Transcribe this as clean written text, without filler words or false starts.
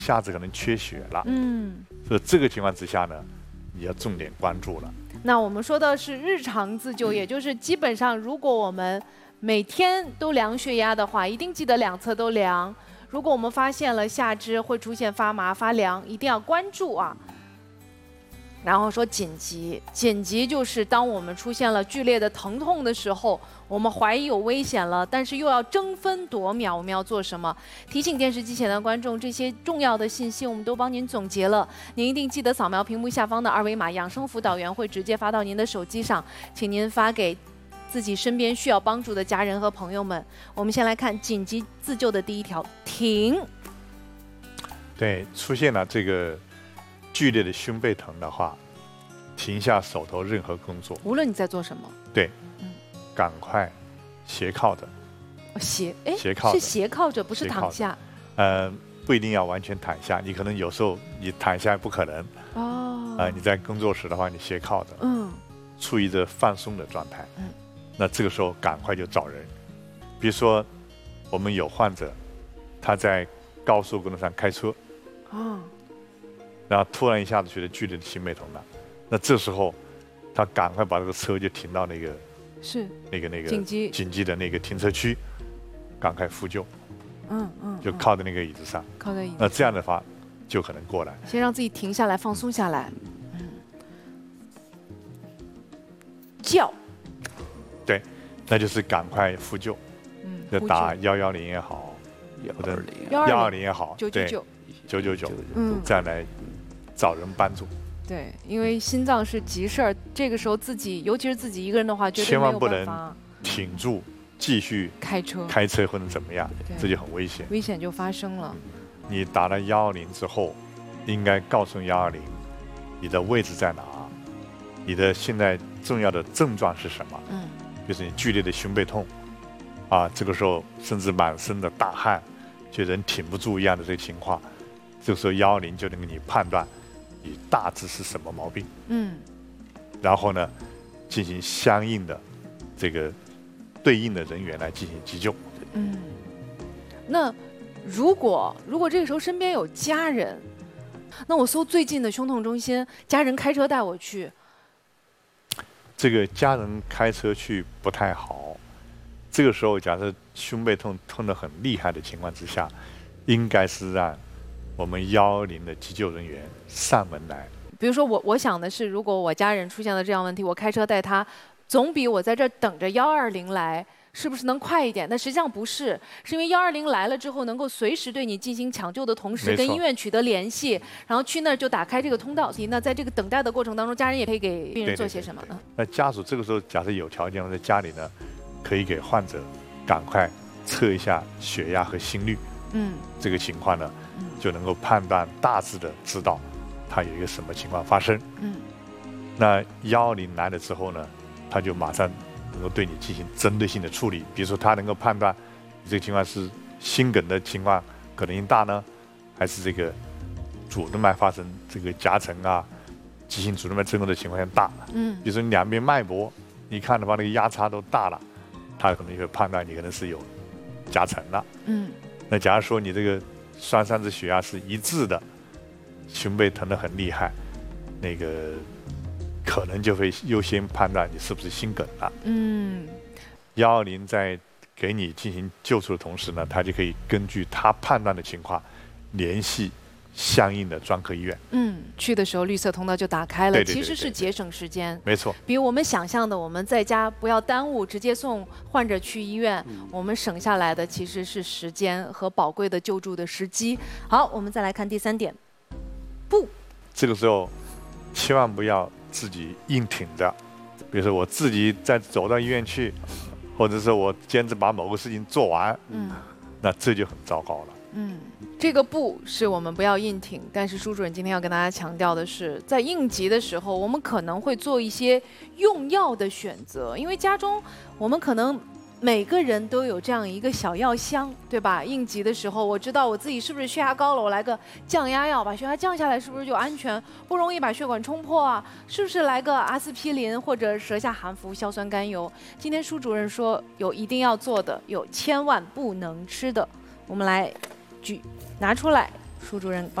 下肢可能缺血了。所以这个情况之下呢，你要重点关注了。 那我们说的是日常自救，也就是基本上，如果我们每天都量血压的话，一定记得两侧都量。如果我们发现了下肢会出现发麻、发凉，一定要关注啊。然后说紧急，紧急就是当我们出现了剧烈的疼痛的时候，我们怀疑有危险了，但是又要争分夺秒，我们要做什么？提醒电视机前的观众，这些重要的信息我们都帮您总结了，您一定记得扫描屏幕下方的二维码，养生辅导员会直接发到您的手机上，请您发给自己身边需要帮助的家人和朋友们。我们先来看紧急自救的第一条，停。 对，出现了这个剧烈的胸背疼的话，停下手头任何工作， 无论你在做什么。 对，赶快斜靠着。 斜靠着是斜靠着，不是躺下。 不一定要完全躺下，你可能有时候你躺下不可能。哦。你在工作时的话，你斜靠着。处于着放松的状态。那这个时候赶快就找人，比如说我们有患者，他在高速公路上开车。然后突然一下子觉得剧烈的心背疼了，那这时候他赶快把这个车就停到那个紧急的那个停车区，赶快呼救。就靠在那个椅子上， 靠在椅子上。 那这样的话就可能过来。 先让自己停下来，放松下来。叫。 对，那就是赶快呼救。就打110也好，或者120也好 ，999。 999，这样来找人帮助。 对，因为心脏是急事儿，这个时候自己，尤其是自己一个人的话，绝对没有办法。 千万不能挺住，继续开车或者怎么样，这就很危险。 危险就发生了。 你打了120之后，应该告诉120你的位置在哪，你的现在重要的症状是什么。就是你剧烈的胸背痛，这个时候甚至满身的大汗，就人挺不住一样的这个情况。这个时候120就能给你判断你大致是什么毛病，然后呢，进行相应的这个对应的人员来进行急救。 那如果这个时候身边有家人，那我搜最近的胸痛中心，家人开车带我去。 这个家人开车去不太好，这个时候假设胸背痛得很厉害的情况之下，应该是让我们110的急救人员上门来。 比如说我想的是，如果我家人出现了这样问题，我开车带他，总比我在这等着120来，是不是能快一点？但实际上不是，是因为120来了之后，能够随时对你进行抢救的同时，跟医院取得联系，然后去那儿就打开这个通道。那在这个等待的过程当中，家人也可以给病人做些什么呢？ 那家属这个时候假设有条件在家里呢，可以给患者赶快测一下血压和心率。这个情况呢，就能够判断大致的知道他有一个什么情况发生。那120来了之后呢，他就马上能够对你进行针对性的处理。比如说他能够判断你这个情况是心梗的情况可能性大呢，还是这个主动脉发生这个夹层急性主动脉增生的情况下大。比如说你两边脉搏你看的话那个压差都大了，他可能就会判断你可能是有夹层了。那假如说你这个双三指血压是一致的，胸背疼得很厉害，那个可能就会优先判断你是不是心梗了。120在给你进行救助的同时呢，他就可以根据他判断的情况联系相应的专科医院。 去的时候绿色通道就打开了，其实是节省时间。 没错， 比我们想象的，我们在家不要耽误，直接送患者去医院，我们省下来的其实是时间和宝贵的救助的时机。好，我们再来看第3点，不， 这个时候千万不要自己硬挺着，比如说我自己再走到医院去，或者是我坚持把某个事情做完，那这就很糟糕了。 这个不是我们不要硬挺，但是舒主任今天要跟大家强调的是，在应急的时候，我们可能会做一些用药的选择，因为家中我们可能每个人都有这样一个小药箱，对吧？应急的时候，我知道我自己是不是血压高了，我来个降压药，把血压降下来，是不是就安全？不容易把血管冲破啊？是不是来个阿司匹林或者舌下含服硝酸甘油？今天舒主任说有一定要做的，有千万不能吃的，我们来拿出来舒主任。